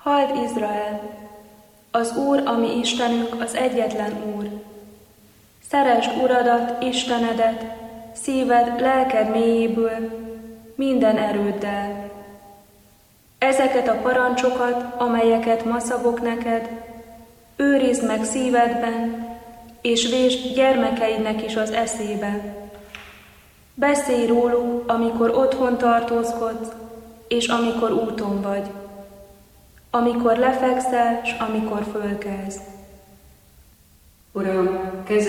Halld Izrael! Az Úr, a mi Istenünk, az egyetlen Úr. Szeresd Uradat, Istenedet, szíved, lelked mélyéből, minden erőddel. Ezeket a parancsokat, amelyeket ma szabok neked, őrizd meg szívedben, és vésd gyermekeidnek is az eszébe. Beszélj róluk, amikor otthon tartózkodsz, és amikor úton vagy, amikor lefekszel, s amikor fölkelsz. Uram, kezed